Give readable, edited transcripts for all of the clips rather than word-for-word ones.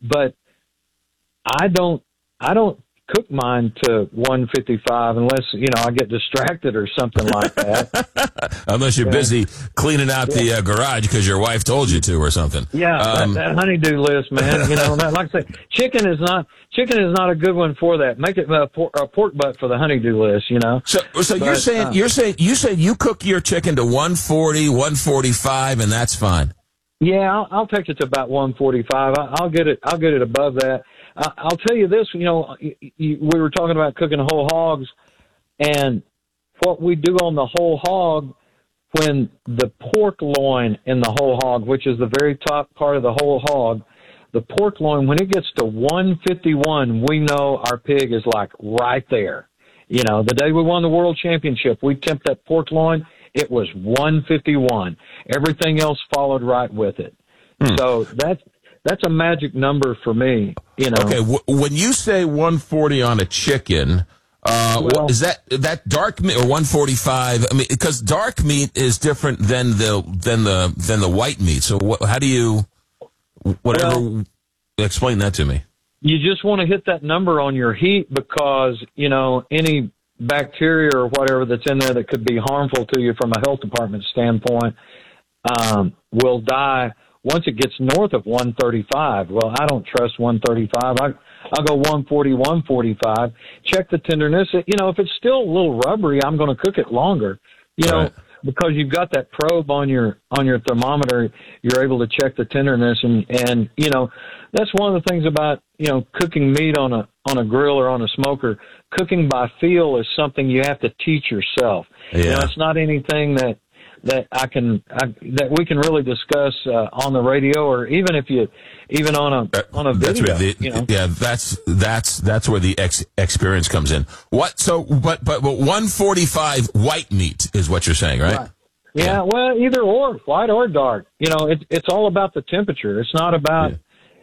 but I don't cook mine to 155 unless, I get distracted or something like that. Unless you're busy cleaning out the garage because your wife told you to or something. Yeah, that honey-do list, man. Like I say, chicken is not a good one for that. Make it a pork butt for the honey-do list, So you're saying you said you cook your chicken to 140, 145, and that's fine. Yeah, I'll take it to about 145. I'll get it above that. I'll tell you this, we were talking about cooking whole hogs, and what we do on the whole hog, when the pork loin in the whole hog, which is the very top part of the whole hog, the pork loin, when it gets to 151, we know our pig is like right there. The day we won the world championship, we temped that pork loin, it was 151. Everything else followed right with it. So that's a magic number for me, Okay, when you say 140 on a chicken, is that dark meat or 145? I mean, because dark meat is different than the white meat. So how do you explain that to me? You just want to hit that number on your heat because any bacteria or whatever that's in there that could be harmful to you from a health department standpoint will die once it gets north of 135. Well, I don't trust 135. I'll go 140, 145. Check the tenderness. If it's still a little rubbery, I'm going to cook it longer. Because you've got that probe on your thermometer, you're able to check the tenderness, and that's one of the things about cooking meat on a grill or on a smoker. Cooking by feel is something you have to teach yourself. Yeah. It's not anything that we can really discuss on the radio, or even on a video. That's where the experience comes in. But 145 white meat is what you're saying, right? Yeah. Well, either or, white or dark. It's all about the temperature. It's not about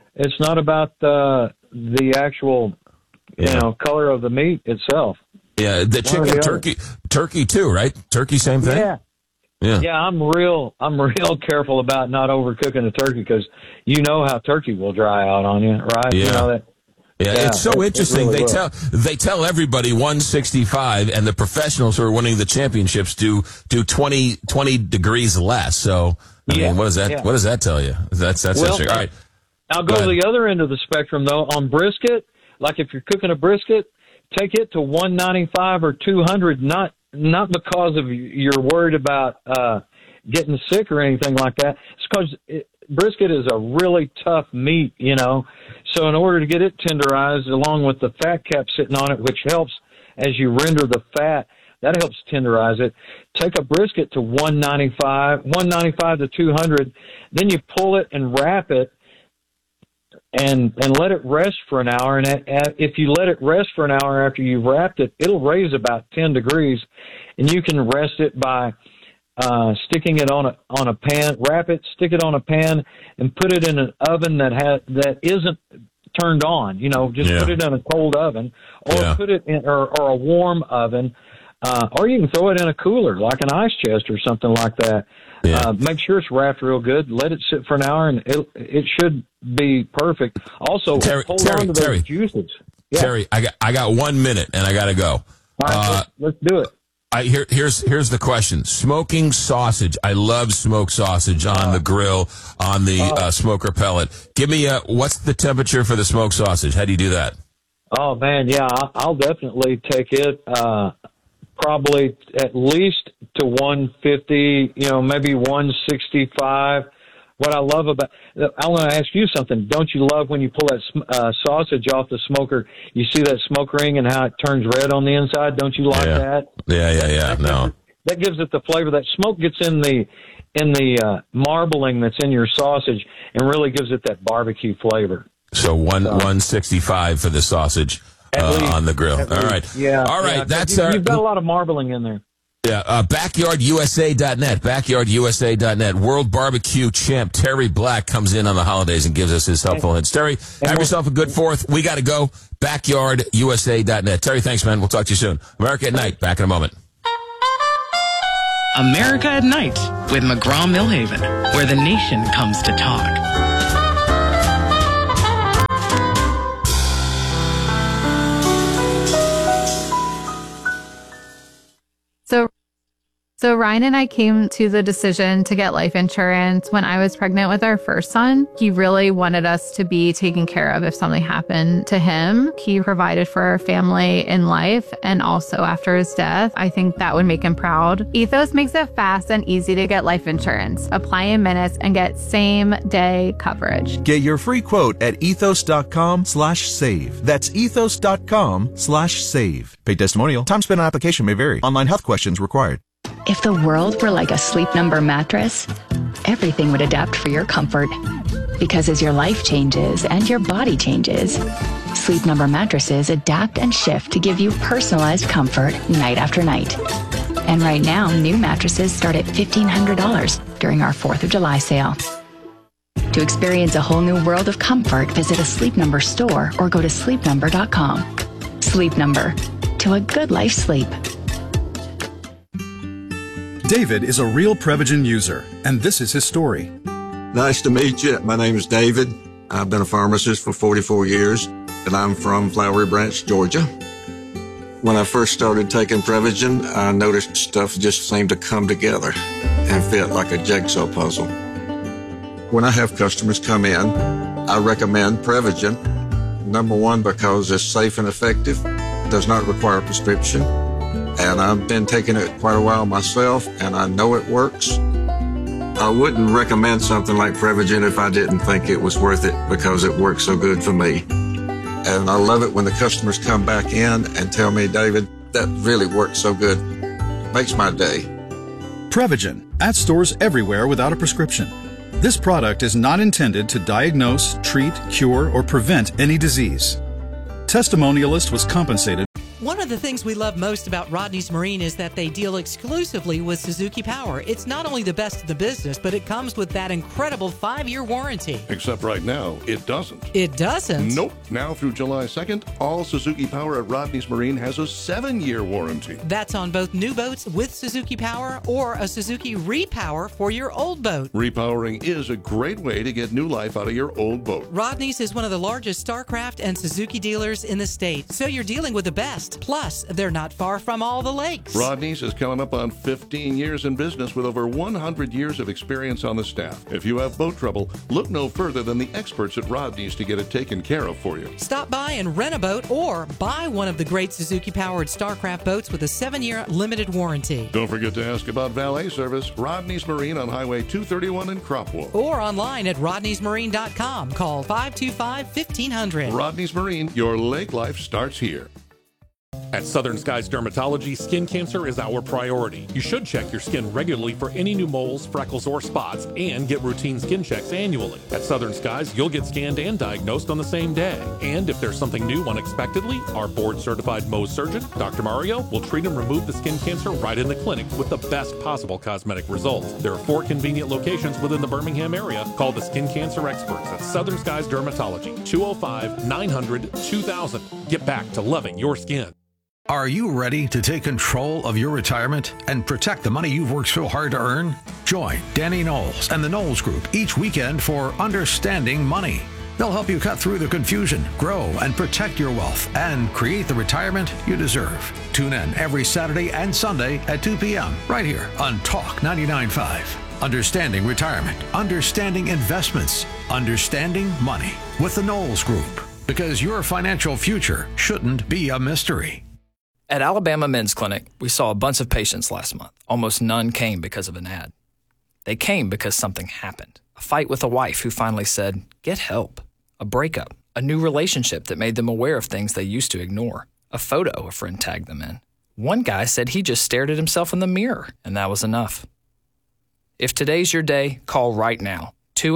the actual color of the meat itself. Yeah, the chicken, turkey too, right? Turkey, same thing. Yeah, I'm real careful about not overcooking the turkey because how turkey will dry out on you, right? Yeah. It's so interesting. Really they tell everybody 165, and the professionals who are winning the championships do 20 degrees less. So I mean, what does that tell you? That's interesting. All right. I'll go to the other end of the spectrum though. On brisket, like if you're cooking a brisket, take it to 195 or 200, not because of you're worried about getting sick or anything like that. It's because brisket is a really tough meat, So in order to get it tenderized, along with the fat cap sitting on it, which helps as you render the fat, that helps tenderize it. Take a brisket to 195 to 200, then you pull it and wrap it and let it rest for an hour. And if you let it rest for an hour after you've wrapped it, it'll raise about 10 degrees, and you can rest it by sticking it on a pan. Wrap it, stick it on a pan, and put it in an oven that isn't turned on. Put it in a cold oven, or put it in or a warm oven, or you can throw it in a cooler like an ice chest or something like that. Make sure it's wrapped real good. Let it sit for an hour, and it should be perfect. Also, hold on to those juices. Yeah. Terry, I got 1 minute, and I got to go. All right, let's do it. Here's the question. Smoking sausage. I love smoked sausage on the grill, on the smoker pellet. Give me what's the temperature for the smoked sausage? How do you do that? Oh, man, yeah, I'll definitely take it probably at least to 150, maybe 165. What I love about, I want to ask you something. Don't you love when you pull that sausage off the smoker, you see that smoke ring and how it turns red on the inside? Don't you like that? Yeah. That gives it the flavor. That smoke gets in the marbling that's in your sausage and really gives it that barbecue flavor. So 165 for the sausage on the grill. All right. Yeah. All right. Yeah, you've got a lot of marbling in there. Yeah, BackyardUSA.net, BackyardUSA.net. World Barbecue champ Terry Black comes in on the holidays and gives us his helpful hints. Terry, have yourself a good 4th. We got to go. BackyardUSA.net. Terry, thanks, man. We'll talk to you soon. America at Night. Back in a moment. America at Night with McGraw-Millhaven, where the nation comes to talk. So Ryan and I came to the decision to get life insurance when I was pregnant with our first son. He really wanted us to be taken care of if something happened to him. He provided for our family in life and also after his death. I think that would make him proud. Ethos makes it fast and easy to get life insurance. Apply in minutes and get same-day coverage. Get your free quote at ethos.com/save. That's ethos.com/save. Paid testimonial. Time spent on application may vary. Online health questions required. If the world were like a Sleep Number mattress, everything would adapt for your comfort. Because as your life changes and your body changes, Sleep Number mattresses adapt and shift to give you personalized comfort night after night. And right now, new mattresses start at $1,500 during our 4th of July sale. To experience a whole new world of comfort, visit a Sleep Number store or go to sleepnumber.com. Sleep Number. To a good life sleep. David is a real Prevagen user, and this is his story. Nice to meet you. My name is David. I've been a pharmacist for 44 years, and I'm from Flowery Branch, Georgia. When I first started taking Prevagen, I noticed stuff just seemed to come together and fit like a jigsaw puzzle. When I have customers come in, I recommend Prevagen. Number one, because it's safe and effective, does not require a prescription. And I've been taking it quite a while myself, and I know it works. I wouldn't recommend something like Prevagen if I didn't think it was worth it because it works so good for me. And I love it when the customers come back in and tell me, David, that really works so good. Makes my day. Prevagen, at stores everywhere without a prescription. This product is not intended to diagnose, treat, cure, or prevent any disease. Testimonialist was compensated. One of the things we love most about Rodney's Marine is that they deal exclusively with Suzuki Power. It's not only the best in the business, but it comes with that incredible 5-year warranty. Except right now, it doesn't. It doesn't? Nope. Now through July 2nd, all Suzuki Power at Rodney's Marine has a 7-year warranty. That's on both new boats with Suzuki Power or a Suzuki Repower for your old boat. Repowering is a great way to get new life out of your old boat. Rodney's is one of the largest StarCraft and Suzuki dealers in the state, so you're dealing with the best. Plus, they're not far from all the lakes. Rodney's is coming up on 15 years in business with over 100 years of experience on the staff. If you have boat trouble, look no further than the experts at Rodney's to get it taken care of for you. Stop by and rent a boat or buy one of the great Suzuki-powered StarCraft boats with a 7-year limited warranty. Don't forget to ask about valet service. Rodney's Marine on Highway 231 in Cropwell. Or online at rodneysmarine.com. Call 525-1500. Rodney's Marine, your lake life starts here. At Southern Skies Dermatology, skin cancer is our priority. You should check your skin regularly for any new moles, freckles, or spots, and get routine skin checks annually. At Southern Skies, you'll get scanned and diagnosed on the same day. And if there's something new unexpectedly, our board-certified Mohs surgeon, Dr. Mario, will treat and remove the skin cancer right in the clinic with the best possible cosmetic results. There are 4 convenient locations within the Birmingham area. Call the skin cancer experts at Southern Skies Dermatology, 205-900-2000. Get back to loving your skin. Are you ready to take control of your retirement and protect the money you've worked so hard to earn? Join Danny Knowles and the Knowles Group each weekend for Understanding Money. They'll help you cut through the confusion, grow and protect your wealth, and create the retirement you deserve. Tune in every Saturday and Sunday at 2 p.m. right here on Talk 99.5. Understanding Retirement, Understanding Investments, Understanding Money with the Knowles Group. Because your financial future shouldn't be a mystery. At Alabama Men's Clinic, we saw a bunch of patients last month. Almost none came because of an ad. They came because something happened. A fight with a wife who finally said, get help. A breakup. A new relationship that made them aware of things they used to ignore. A photo a friend tagged them in. One guy said he just stared at himself in the mirror, and that was enough. If today's your day, call right now.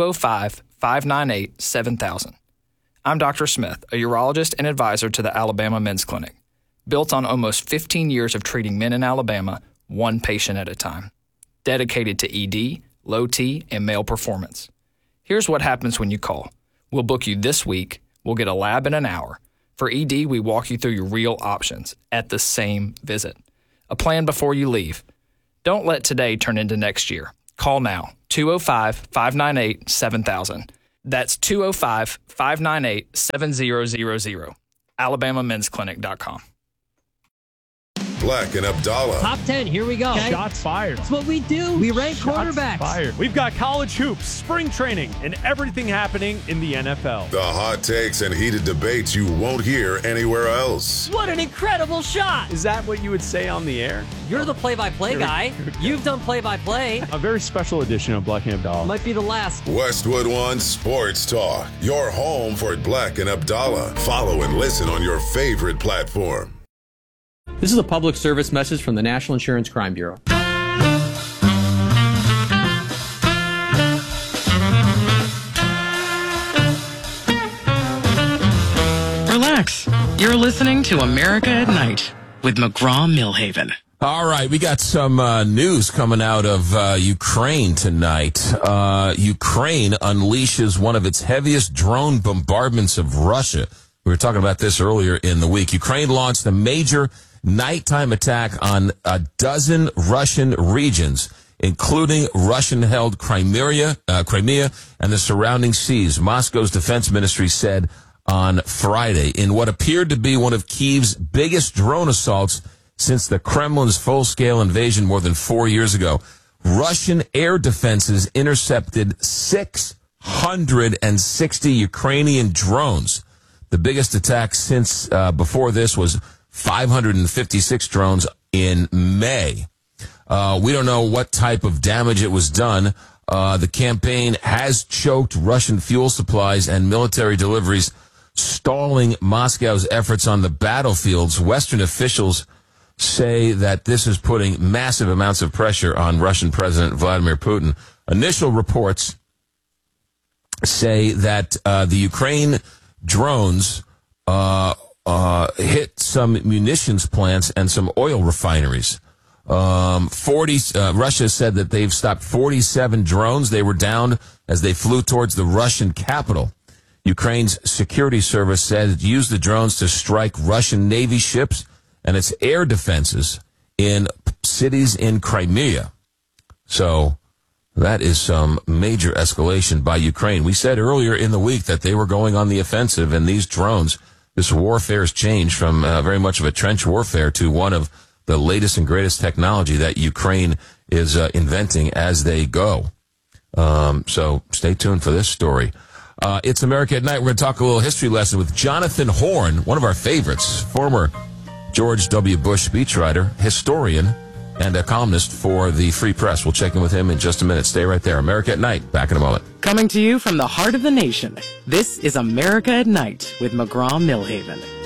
205-598-7000. I'm Dr. Smith, a urologist and advisor to the Alabama Men's Clinic. Built on almost 15 years of treating men in Alabama, one patient at a time. Dedicated to ED, low T, and male performance. Here's what happens when you call. We'll book you this week. We'll get a lab in an hour. For ED, we walk you through your real options at the same visit. A plan before you leave. Don't let today turn into next year. Call now. 205-598-7000. That's 205-598-7000. AlabamaMen'sClinic.com. Black and Abdallah. Top 10, here we go. Okay. Shots fired. That's what we do. We rank quarterbacks. Fired. We've got college hoops, spring training, and everything happening in the NFL. The hot takes and heated debates you won't hear anywhere else. What an incredible shot. Is that what you would say on the air? You're the play-by-play guy. You've done play-by-play. A very special edition of Black and Abdallah. Might be the last. Westwood One Sports Talk. Your home for Black and Abdallah. Follow and listen on your favorite platform. This is a public service message from the National Insurance Crime Bureau. Relax. You're listening to America at Night with McGraw-Millhaven. All right, we got some news coming out of Ukraine tonight. Ukraine unleashes one of its heaviest drone bombardments of Russia. We were talking about this earlier in the week. Ukraine launched a major nighttime attack on a dozen Russian regions, including Russian-held Crimea and the surrounding seas, Moscow's defense ministry said on Friday, in what appeared to be one of Kyiv's biggest drone assaults since the Kremlin's full-scale invasion more than 4 years ago. Russian air defenses intercepted 660 Ukrainian drones. The biggest attack since before this was 556 drones in May. We don't know what type of damage it was done. The campaign has choked Russian fuel supplies and military deliveries, stalling Moscow's efforts on the battlefields. Western officials say that this is putting massive amounts of pressure on Russian President Vladimir Putin. Initial reports say that the Ukraine drones hit some munitions plants and some oil refineries. Russia said that they've stopped 47 drones. They were down as they flew towards the Russian capital. Ukraine's security service said it used the drones to strike Russian Navy ships and its air defenses in cities in Crimea. So that is some major escalation by Ukraine. We said earlier in the week that they were going on the offensive, and these drones, this warfare has changed from very much of a trench warfare to one of the latest and greatest technology that Ukraine is inventing as they go. So stay tuned for this story. It's America at Night. We're going to talk a little history lesson with Jonathan Horn, one of our favorites, former George W. Bush speechwriter, historian, and a columnist for the Free Press. We'll check in with him in just a minute. Stay right there. America at Night. Back in a moment. Coming to you from the heart of the nation, this is America at Night with McGraw-Millhaven.